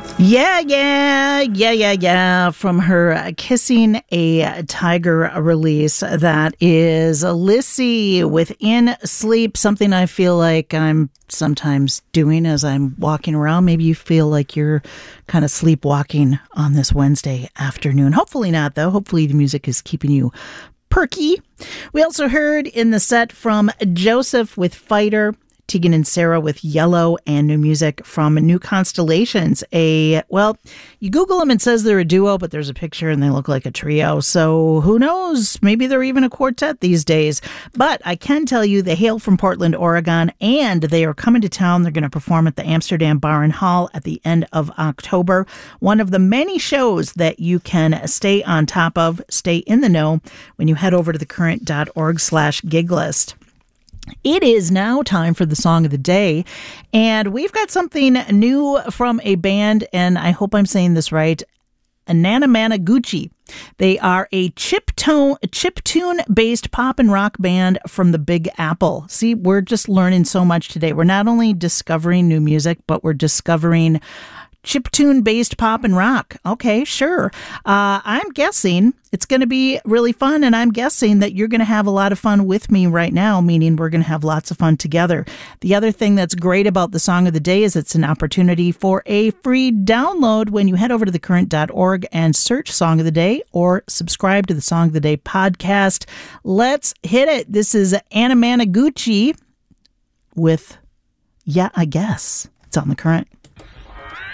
Yeah. From her Kissing a Tiger release, that is Lissy with In Sleep, something I feel like I'm sometimes doing as I'm walking around. Maybe you feel like you're kind of sleepwalking on this Wednesday afternoon. Hopefully not, though. Hopefully the music is keeping you perky. We also heard in the set from Joseph with Fighter, Tegan and Sarah with Yellow, and new music from New Constellations. You Google them and it says they're a duo, but there's a picture and they look like a trio. So who knows? Maybe they're even a quartet these days. But I can tell you they hail from Portland, Oregon, and they are coming to town. They're going to perform at the Amsterdam Bar and Hall at the end of October. One of the many shows that you can stay on top of, stay in the know, when you head over to thecurrent.org/gig list. It is now time for the song of the day, and we've got something new from a band, and I hope I'm saying this right, Ananamanaguchi. They are a chiptune-based pop and rock band from the Big Apple. See, we're just learning so much today. We're not only discovering new music, but we're discovering chiptune-based pop and rock. Okay, sure. I'm guessing it's going to be really fun, and I'm guessing that you're going to have a lot of fun with me right now, meaning we're going to have lots of fun together. The other thing that's great about the Song of the Day is it's an opportunity for a free download when you head over to thecurrent.org and search Song of the Day or subscribe to the Song of the Day podcast. Let's hit it. This is Ananamanaguchi with Yeah, I Guess. It's on The Current.